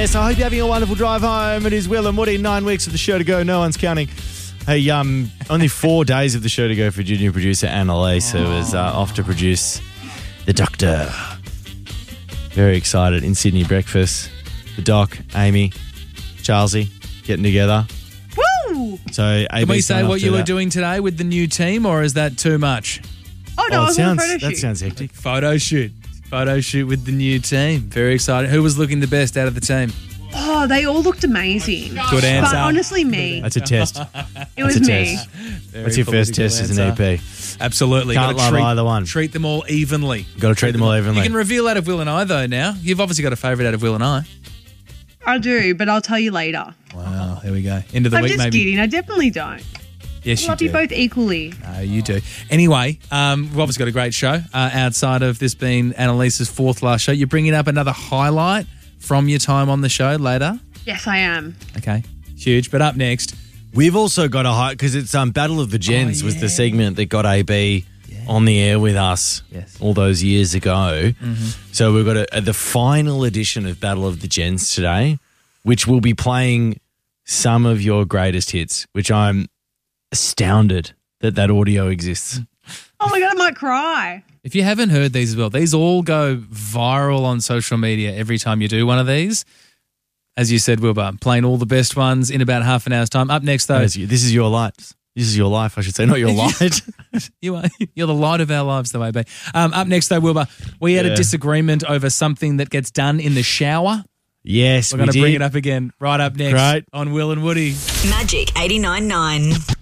Yes, I hope you're having a wonderful drive home. It is Will and Woody, 9 weeks of the show to go. No one's counting. Hey, only 4 days of the show to go for junior producer Annalise, who is off to produce The Doctor. Very excited. In Sydney breakfast. The Doc, Amy, Charlesy getting together. Woo! So, Can we say what you were doing today with the new team, or is that too much? Oh, no, I was on a photo shoot. That sounds hectic. Photo shoot with the new team. Very excited. Who was looking the best out of the team? Oh, they all looked amazing. Good answer. But honestly, me. That's a test. It was me. That's your first test as an EP. Absolutely. Can't love either one. Treat them all evenly. Got to treat them all evenly. You can reveal out of Will and I, though, now. You've obviously got a favourite out of Will and I. I do, but I'll tell you later. Wow, there we go. End of the I'm week, just maybe. kidding. I definitely don't. Yes, I love you both equally. You do. Anyway, we've obviously got a great show outside of this being Annalise's fourth last show. You're bringing up another highlight from your time on the show later? Yes, I am. Okay, huge. But up next, we've also got a high, because it's Battle of the Gents was the segment that got AB on the air with us all those years ago. Mm-hmm. So we've got the final edition of Battle of the Gents today, which will be playing some of your greatest hits, which I'm astounded that audio exists. Oh my God, I might cry. If you haven't heard these as well, these all go viral on social media every time you do one of these. As you said, Wilbur, playing all the best ones in about half an hour's time. Up next, though. This is your light. This is your life, I should say, not your light. You're the light of our lives, though, AB. Up next, though, Wilbur, we had a disagreement over something that gets done in the shower. Yes, we're going to bring it up again right up next on Will and Woody. Magic 89.9.